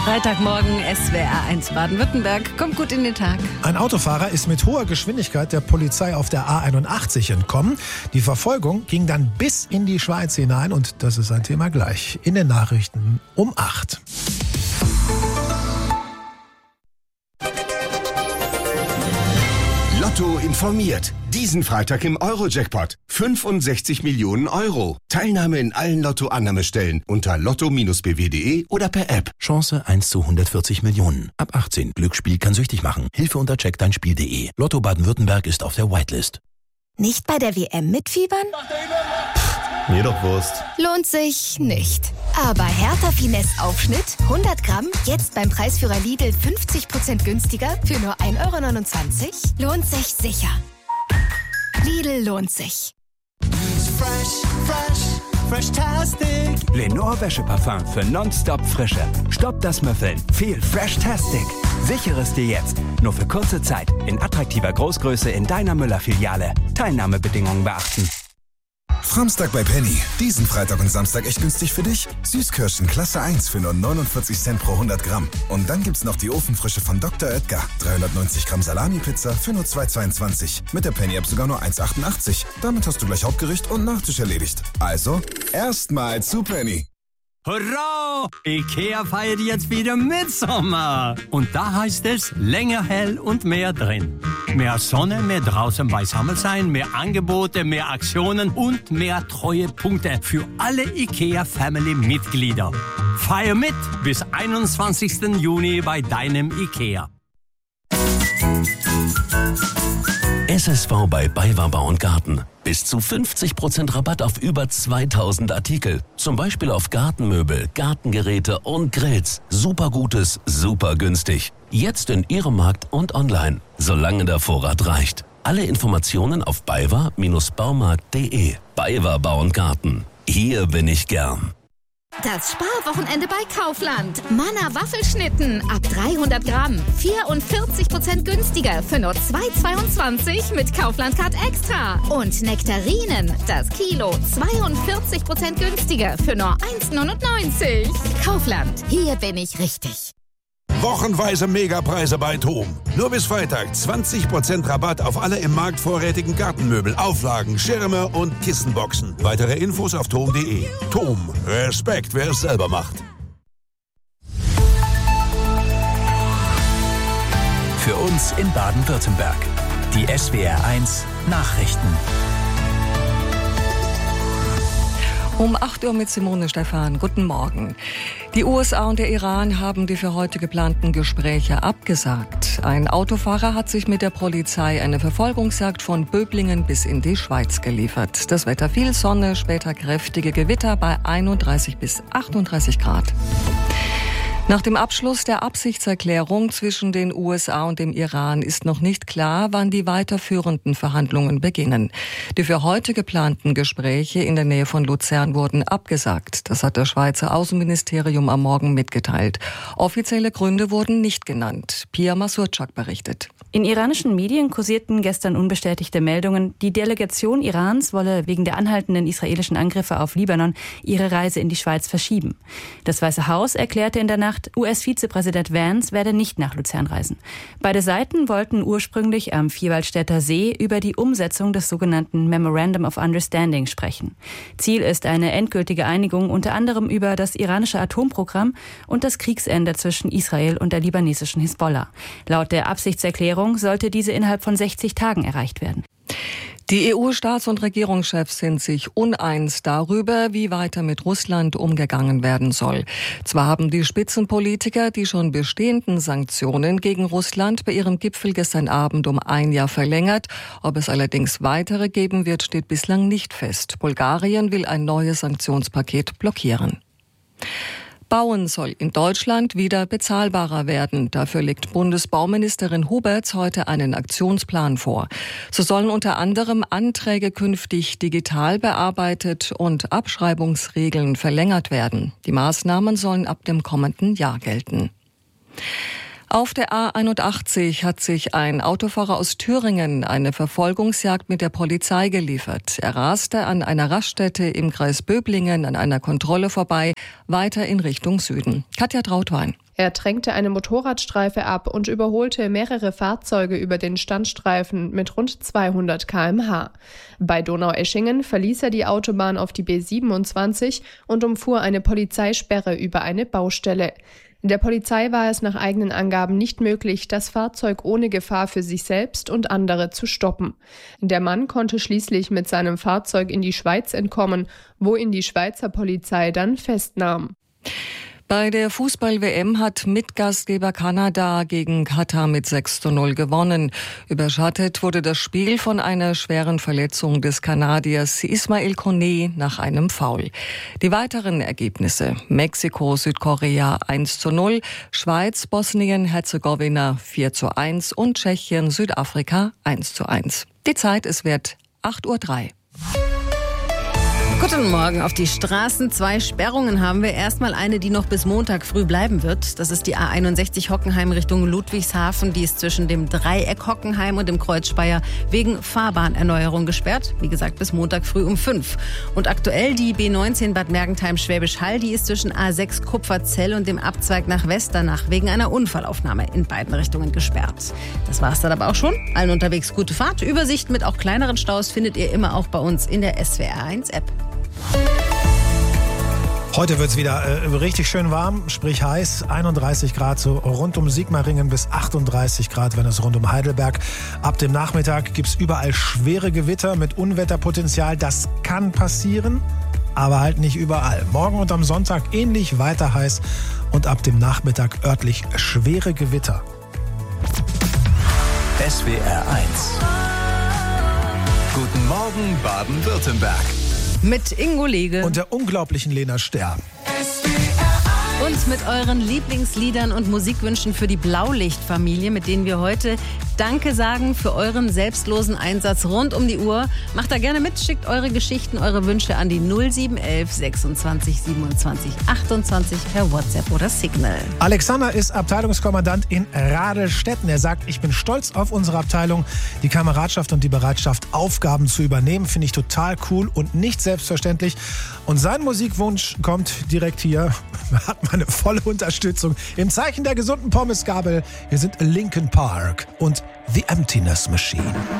Freitagmorgen, SWR 1 Baden-Württemberg. Kommt gut in den Tag. Ein Autofahrer ist mit hoher Geschwindigkeit der Polizei auf der A81 entkommen. Die Verfolgung ging dann bis in die Schweiz hinein und das ist ein Thema gleich in den Nachrichten um 8. Lotto informiert. Diesen Freitag im Euro-Jackpot. 65 Millionen Euro. Teilnahme in allen Lotto-Annahmestellen unter lotto-bw.de oder per App. Chance 1 zu 140 Millionen. Ab 18. Glücksspiel kann süchtig machen. Hilfe unter checkdeinspiel.de. Lotto Baden-Württemberg ist auf der Whitelist. Nicht bei der WM mitfiebern? Mir doch Wurst. Lohnt sich nicht. Aber Hertha Finesse Aufschnitt 100 Gramm, jetzt beim Preisführer Lidl 50% günstiger für nur 1,29 €? Lohnt sich sicher. Lidl lohnt sich. Fresh-tastic. Lenore Wäscheparfum für nonstop Frische. Stopp das Müffeln. Viel Fresh-tastic. Sichere es dir jetzt. Nur für kurze Zeit. In attraktiver Großgröße in deiner Müller-Filiale. Teilnahmebedingungen beachten. Framstag bei Penny. Diesen Freitag und Samstag echt günstig für dich. Süßkirschen Klasse 1 für nur 49 Cent pro 100 Gramm. Und dann gibt's noch die Ofenfrische von Dr. Oetker. 390 Gramm Salami-Pizza für nur 2,22. Mit der Penny-App sogar nur 1,88. Damit hast du gleich Hauptgericht und Nachtisch erledigt. Also, erstmal zu Penny. Hurra! IKEA feiert jetzt wieder Mitsommer. Und da heißt es länger hell und mehr drin. Mehr Sonne, mehr draußen beisammen sein, mehr Angebote, mehr Aktionen und mehr Treuepunkte für alle IKEA-Family-Mitglieder. Feier mit bis 21. Juni bei deinem IKEA. SSV bei BayWa Bau & Garten. Bis zu 50% Rabatt auf über 2000 Artikel. Zum Beispiel auf Gartenmöbel, Gartengeräte und Grills. Super Gutes, super günstig. Jetzt in Ihrem Markt und online. Solange der Vorrat reicht. Alle Informationen auf baywa-baumarkt.de. BayWa Bau & Garten. Hier bin ich gern. Das Sparwochenende bei Kaufland. Manna Waffelschnitten ab 300 Gramm. 44% günstiger für nur 2,22 mit Kaufland Card Extra. Und Nektarinen, das Kilo 42% günstiger für nur 1,99. Kaufland, hier bin ich richtig. Wochenweise Megapreise bei TOM. Nur bis Freitag 20% Rabatt auf alle im Markt vorrätigen Gartenmöbel, Auflagen, Schirme und Kissenboxen. Weitere Infos auf tom.de. TOM. Respekt, wer es selber macht. Für uns in Baden-Württemberg. Die SWR 1 Nachrichten. Um 8 Uhr mit Simone Stephan. Guten Morgen. Die USA und der Iran haben die für heute geplanten Gespräche abgesagt. Ein Autofahrer hat sich mit der Polizei eine Verfolgungsjagd von Böblingen bis in die Schweiz geliefert. Das Wetter viel Sonne, später kräftige Gewitter bei 31 bis 38 Grad. Nach dem Abschluss der Absichtserklärung zwischen den USA und dem Iran ist noch nicht klar, wann die weiterführenden Verhandlungen beginnen. Die für heute geplanten Gespräche in der Nähe von Luzern wurden abgesagt. Das hat das Schweizer Außenministerium am Morgen mitgeteilt. Offizielle Gründe wurden nicht genannt. Pia Masurczak berichtet. In iranischen Medien kursierten gestern unbestätigte Meldungen, die Delegation Irans wolle wegen der anhaltenden israelischen Angriffe auf Libanon ihre Reise in die Schweiz verschieben. Das Weiße Haus erklärte in der Nacht, US-Vizepräsident Vance werde nicht nach Luzern reisen. Beide Seiten wollten ursprünglich am Vierwaldstätter See über die Umsetzung des sogenannten Memorandum of Understanding sprechen. Ziel ist eine endgültige Einigung unter anderem über das iranische Atomprogramm und das Kriegsende zwischen Israel und der libanesischen Hisbollah. Laut der Absichtserklärung sollte diese innerhalb von 60 Tagen erreicht werden. Die EU-Staats- und Regierungschefs sind sich uneins darüber, wie weiter mit Russland umgegangen werden soll. Zwar haben die Spitzenpolitiker die schon bestehenden Sanktionen gegen Russland bei ihrem Gipfel gestern Abend um 1 Jahr verlängert. Ob es allerdings weitere geben wird, steht bislang nicht fest. Bulgarien will ein neues Sanktionspaket blockieren. Bauen soll in Deutschland wieder bezahlbarer werden. Dafür legt Bundesbauministerin Huberts heute einen Aktionsplan vor. So sollen unter anderem Anträge künftig digital bearbeitet und Abschreibungsregeln verlängert werden. Die Maßnahmen sollen ab dem kommenden Jahr gelten. Auf der A81 hat sich ein Autofahrer aus Thüringen eine Verfolgungsjagd mit der Polizei geliefert. Er raste an einer Raststätte im Kreis Böblingen an einer Kontrolle vorbei, weiter in Richtung Süden. Katja Trautwein. Er drängte eine Motorradstreife ab und überholte mehrere Fahrzeuge über den Standstreifen mit rund 200 km/h. Bei Donaueschingen verließ er die Autobahn auf die B27 und umfuhr eine Polizeisperre über eine Baustelle. Der Polizei war es nach eigenen Angaben nicht möglich, das Fahrzeug ohne Gefahr für sich selbst und andere zu stoppen. Der Mann konnte schließlich mit seinem Fahrzeug in die Schweiz entkommen, wo ihn die Schweizer Polizei dann festnahm. Bei der Fußball-WM hat Mitgastgeber Kanada gegen Katar mit 6:0 gewonnen. Überschattet wurde das Spiel von einer schweren Verletzung des Kanadiers Ismail Kone nach einem Foul. Die weiteren Ergebnisse: Mexiko, Südkorea 1:0, Schweiz, Bosnien-Herzegowina 4:1 und Tschechien, Südafrika 1:1. Die Zeit, es wird 8:03 Uhr. Guten Morgen. Auf die Straßen 2 Sperrungen haben wir. Erstmal eine, die noch bis Montag früh bleiben wird. Das ist die A61 Hockenheim Richtung Ludwigshafen. Die ist zwischen dem Dreieck Hockenheim und dem Kreuz Speyer wegen Fahrbahnerneuerung gesperrt. Wie gesagt, bis Montag früh um 5. Und aktuell die B19 Bad Mergentheim-Schwäbisch Hall. Die ist zwischen A6 Kupferzell und dem Abzweig nach Westernach wegen einer Unfallaufnahme in beiden Richtungen gesperrt. Das war's dann aber auch schon. Allen unterwegs gute Fahrt. Übersicht mit auch kleineren Staus findet ihr immer auch bei uns in der SWR1-App. Heute wird es wieder richtig schön warm, sprich heiß. 31 Grad so rund um Sigmaringen bis 38 Grad, wenn es rund um Heidelberg. Ab dem Nachmittag gibt es überall schwere Gewitter mit Unwetterpotenzial. Das kann passieren, aber halt nicht überall. Morgen und am Sonntag ähnlich weiter heiß und ab dem Nachmittag örtlich schwere Gewitter. SWR 1. Guten Morgen, Baden-Württemberg. Mit Ingo Lege und der unglaublichen Lena Sterr. Und mit euren Lieblingsliedern und Musikwünschen für die Blaulichtfamilie, mit denen wir heute Danke sagen für euren selbstlosen Einsatz rund um die Uhr. Macht da gerne mit, schickt eure Geschichten, eure Wünsche an die 0711 26 27 28 per WhatsApp oder Signal. Alexander ist Abteilungskommandant in Radelstetten. Er sagt, ich bin stolz auf unsere Abteilung. Die Kameradschaft und die Bereitschaft, Aufgaben zu übernehmen, finde ich total cool und nicht selbstverständlich. Und sein Musikwunsch kommt direkt hier. Er hat meine volle Unterstützung. Im Zeichen der gesunden Pommesgabel. Hier sind Linkin Park und The Emptiness Machine.